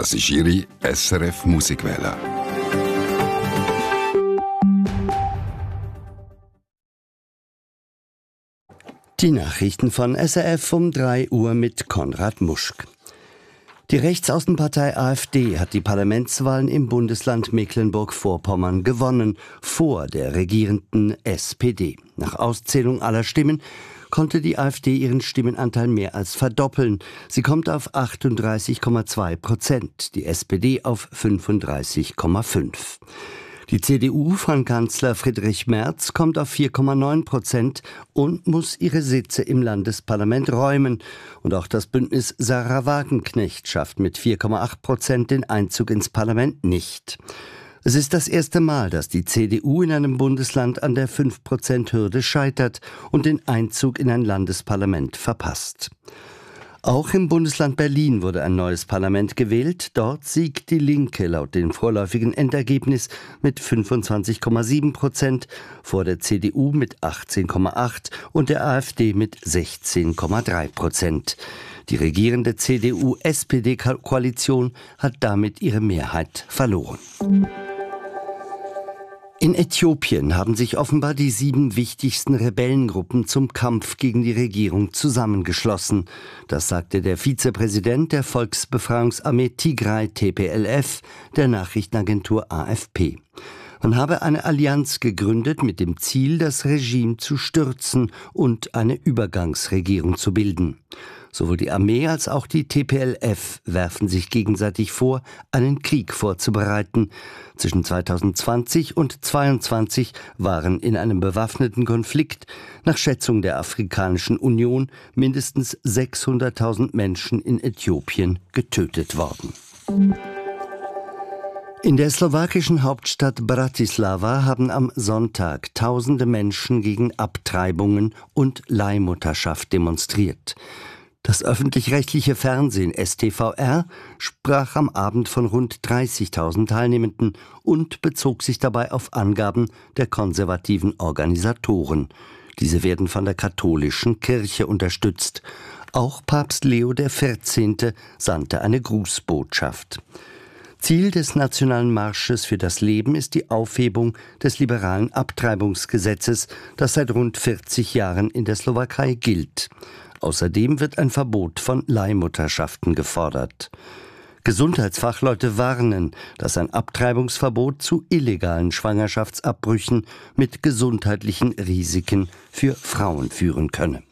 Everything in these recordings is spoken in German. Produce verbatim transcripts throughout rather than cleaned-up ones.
Das ist Ihre S R F Musikwelle. Die Nachrichten von S R F um drei Uhr mit Konrad Muschk. Die Rechtsaußenpartei AfD hat die Parlamentswahlen im Bundesland Mecklenburg-Vorpommern gewonnen, vor der regierenden S P D. Nach Auszählung aller Stimmen konnte die AfD ihren Stimmenanteil mehr als verdoppeln. Sie kommt auf achtunddreißig Komma zwei Prozent, die S P D auf fünfunddreißig Komma fünf. Die C D U von Kanzler Friedrich Merz kommt auf vier Komma neun Prozent und muss ihre Sitze im Landesparlament räumen. Und auch das Bündnis Sarah Wagenknecht schafft mit vier Komma acht Prozent den Einzug ins Parlament nicht. Es ist das erste Mal, dass die C D U in einem Bundesland an der fünf Prozent Hürde scheitert und den Einzug in ein Landesparlament verpasst. Auch im Bundesland Berlin wurde ein neues Parlament gewählt. Dort siegt die Linke laut dem vorläufigen Endergebnis mit fünfundzwanzig Komma sieben Prozent, vor der C D U mit achtzehn Komma acht und der AfD mit sechzehn Komma drei Prozent. Die regierende C D U-S P D-Koalition hat damit ihre Mehrheit verloren. In Äthiopien haben sich offenbar die sieben wichtigsten Rebellengruppen zum Kampf gegen die Regierung zusammengeschlossen. Das sagte der Vizepräsident der Volksbefreiungsarmee Tigray T P L F der Nachrichtenagentur A F P. Man habe eine Allianz gegründet mit dem Ziel, das Regime zu stürzen und eine Übergangsregierung zu bilden. Sowohl die Armee als auch die T P L F werfen sich gegenseitig vor, einen Krieg vorzubereiten. Zwischen zweitausendzwanzig und zweitausendzweiundzwanzig waren in einem bewaffneten Konflikt nach Schätzung der Afrikanischen Union mindestens sechshunderttausend Menschen in Äthiopien getötet worden. In der slowakischen Hauptstadt Bratislava haben am Sonntag tausende Menschen gegen Abtreibungen und Leihmutterschaft demonstriert. Das öffentlich-rechtliche Fernsehen S T V R sprach am Abend von rund dreißigtausend Teilnehmenden und bezog sich dabei auf Angaben der konservativen Organisatoren. Diese werden von der katholischen Kirche unterstützt. Auch Papst Leo der Vierzehnte sandte eine Grußbotschaft. Ziel des Nationalen Marsches für das Leben ist die Aufhebung des liberalen Abtreibungsgesetzes, das seit rund vierzig Jahren in der Slowakei gilt. Außerdem wird ein Verbot von Leihmutterschaften gefordert. Gesundheitsfachleute warnen, dass ein Abtreibungsverbot zu illegalen Schwangerschaftsabbrüchen mit gesundheitlichen Risiken für Frauen führen könne.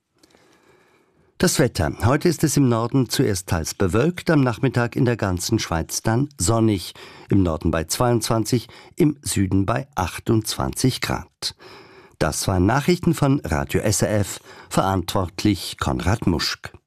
Das Wetter. Heute ist es im Norden zuerst teils bewölkt, am Nachmittag in der ganzen Schweiz dann sonnig. Im Norden bei zweiundzwanzig, im Süden bei achtundzwanzig Grad. Das waren Nachrichten von Radio S R F, verantwortlich Konrad Muschk.